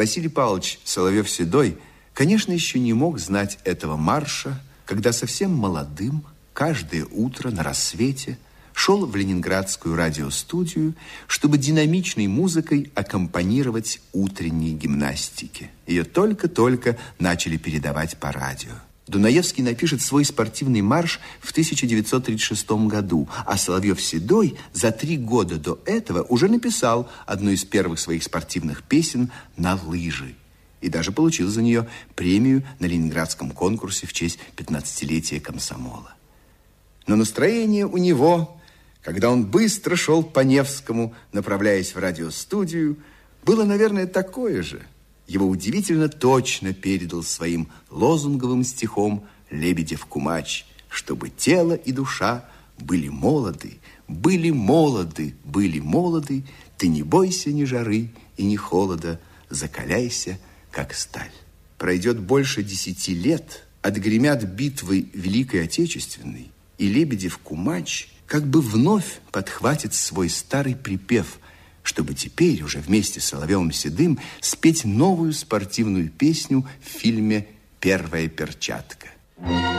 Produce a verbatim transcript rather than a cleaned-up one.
Василий Павлович Соловьев-Седой, конечно, еще не мог знать этого марша, когда совсем молодым каждое утро на рассвете шел в ленинградскую радиостудию, чтобы динамичной музыкой аккомпанировать утренней гимнастике. Ее только-только начали передавать по радио. Дунаевский напишет свой спортивный марш в тысяча девятьсот тридцать шестом году, а Соловьев-Седой за три года до этого уже написал одну из первых своих спортивных песен «На лыжи» и даже получил за нее премию на ленинградском конкурсе в честь пятнадцатилетия комсомола. Но настроение у него, когда он быстро шел по Невскому, направляясь в радиостудию, было, наверное, такое же. Его удивительно точно передал своим лозунговым стихом Лебедев-Кумач, чтобы тело и душа были молоды, были молоды, были молоды, ты не бойся ни жары и ни холода, закаляйся, как сталь. Пройдет больше десяти лет, отгремят битвы Великой Отечественной, и Лебедев-Кумач как бы вновь подхватит свой старый припев, чтобы теперь уже вместе с Соловьевым-Седым спеть новую спортивную песню в фильме «Первая перчатка».